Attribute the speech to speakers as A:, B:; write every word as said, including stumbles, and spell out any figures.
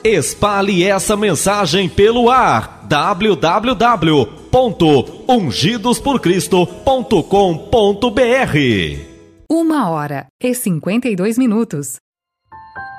A: Espalhe essa mensagem pelo ar. w w w ponto ungidos por cristo ponto com ponto b r.
B: Uma hora e cinquenta e dois minutos.